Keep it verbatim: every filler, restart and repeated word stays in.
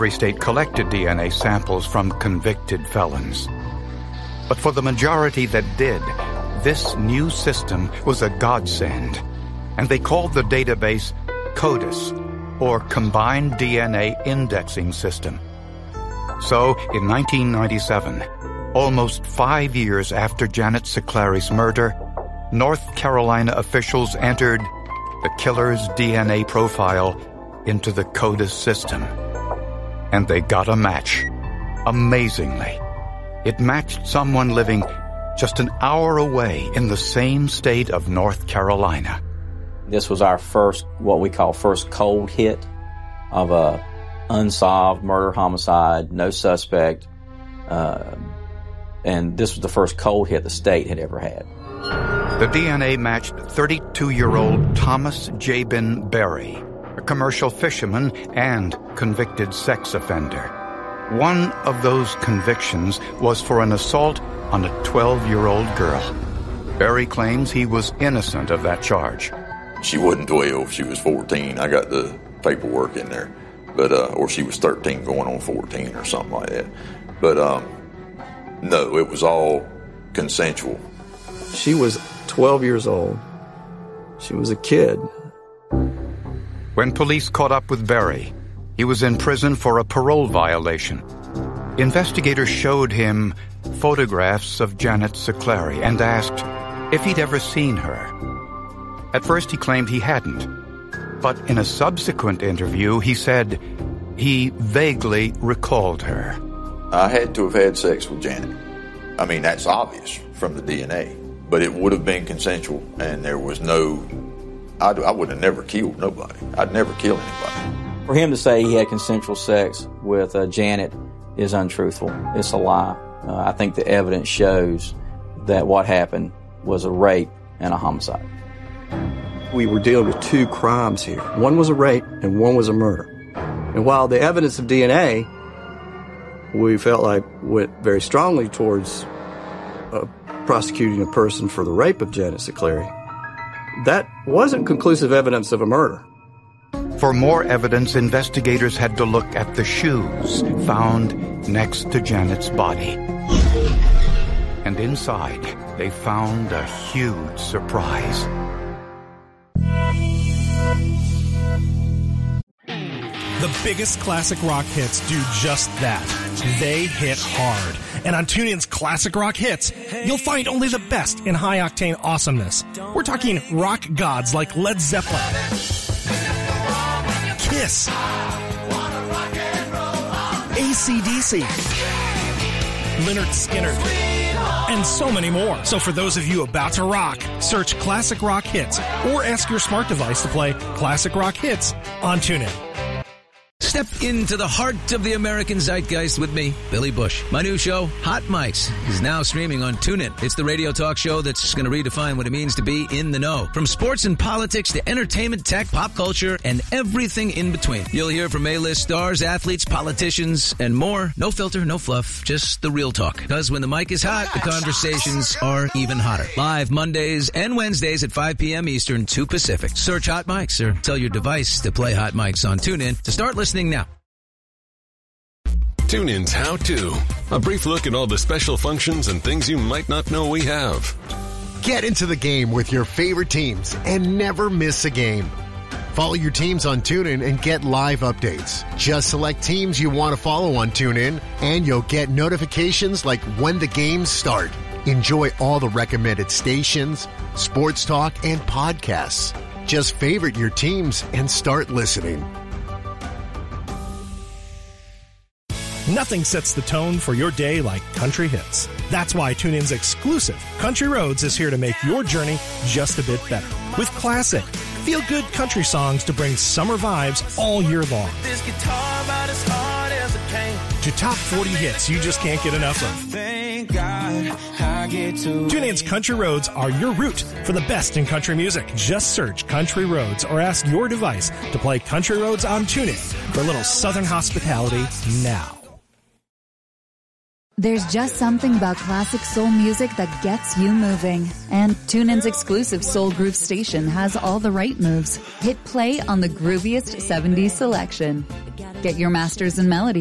State collected D N A samples from convicted felons. But for the majority that did, this new system was a godsend, and they called the database CODIS, or Combined D N A Indexing System. So, in nineteen ninety-seven, almost five years after Janet Siclari's murder, North Carolina officials entered the killer's D N A profile into the CODIS system. And they got a match. Amazingly, it matched someone living just an hour away in the same state of North Carolina. This was our first, what we call first cold hit of a unsolved murder-homicide, no suspect, uh, and this was the first cold hit the state had ever had. The D N A matched thirty-two-year-old Thomas Jabin Berry, a commercial fisherman and convicted sex offender. One of those convictions was for an assault on a twelve-year-old girl. Berry claims he was innocent of that charge. She wasn't twelve, she was fourteen. I got the paperwork in there. But, uh, or she was thirteen going on fourteen or something like that. But, um, no, it was all consensual. She was twelve years old. She was a kid. When police caught up with Berry, he was in prison for a parole violation. Investigators showed him photographs of Janet Siclari and asked if he'd ever seen her. At first he claimed he hadn't, but in a subsequent interview he said he vaguely recalled her. I had to have had sex with Janet. I mean, that's obvious from the D N A, but it would have been consensual, and there was no... I'd, I would have never killed nobody. I'd never kill anybody. For him to say he had consensual sex with uh, Janet is untruthful. It's a lie. Uh, I think the evidence shows that what happened was a rape and a homicide. We were dealing with two crimes here. One was a rape and one was a murder. And while the evidence of D N A, we felt like went very strongly towards uh, prosecuting a person for the rape of Janet Siclari, that wasn't conclusive evidence of a murder. For more evidence, investigators had to look at the shoes found next to Janet's body. And inside, they found a huge surprise. The biggest classic rock hits do just that. They hit hard. And on TuneIn's Classic Rock Hits, you'll find only the best in high-octane awesomeness. We're talking rock gods like Led Zeppelin, Kiss, A C D C, Lynyrd Skynyrd, and so many more. So for those of you about to rock, search Classic Rock Hits or ask your smart device to play Classic Rock Hits on TuneIn. Step into the heart of the American zeitgeist with me, Billy Bush. My new show, Hot Mics, is now streaming on TuneIn. It's the radio talk show that's going to redefine what it means to be in the know. From sports and politics to entertainment, tech, pop culture, and everything in between. You'll hear from A-list stars, athletes, politicians, and more. No filter, no fluff, just the real talk. Because when the mic is hot, the conversations are even hotter. Live Mondays and Wednesdays at five p.m. Eastern, two Pacific. Search Hot Mics or tell your device to play Hot Mics on TuneIn to start listening now. TuneIn's How To. A brief look at all the special functions and things you might not know we have. Get into the game with your favorite teams and never miss a game. Follow your teams on TuneIn and get live updates. Just select teams you want to follow on TuneIn and you'll get notifications like when the games start. Enjoy all the recommended stations, sports talk, and podcasts. Just favorite your teams and start listening. Nothing sets the tone for your day like country hits. That's why TuneIn's exclusive Country Roads is here to make your journey just a bit better. With classic, feel-good country songs to bring summer vibes all year long. This guitar about as hard as it came. To top forty hits you just can't get enough of. Thank God I get to TuneIn's Country Roads are your route for the best in country music. Just search Country Roads or ask your device to play Country Roads on TuneIn for a little southern hospitality now. There's just something about classic soul music that gets you moving. And TuneIn's exclusive Soul Groove station has all the right moves. Hit play on the grooviest seventies selection. Get your masters and melodies